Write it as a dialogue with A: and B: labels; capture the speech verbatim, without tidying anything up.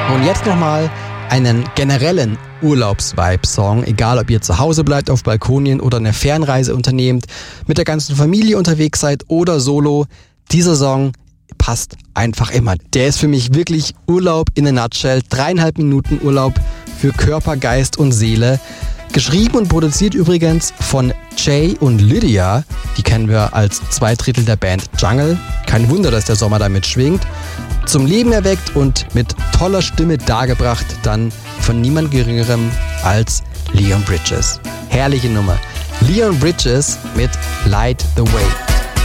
A: Und jetzt nochmal einen generellen Urlaubs-Vibe-Song, egal ob ihr zu Hause bleibt auf Balkonien oder eine Fernreise unternehmt, mit der ganzen Familie unterwegs seid oder solo. Dieser Song passt einfach immer. Der ist für mich wirklich Urlaub in a nutshell. Dreieinhalb Minuten Urlaub für Körper, Geist und Seele. Geschrieben und produziert übrigens von Jay und Lydia. Die kennen wir als zwei Drittel der Band Jungle. Kein Wunder, dass der Sommer damit schwingt. Zum Leben erweckt und mit toller Stimme dargebracht, dann von niemand Geringerem als Leon Bridges. Herrliche Nummer. Leon Bridges mit Light the Way.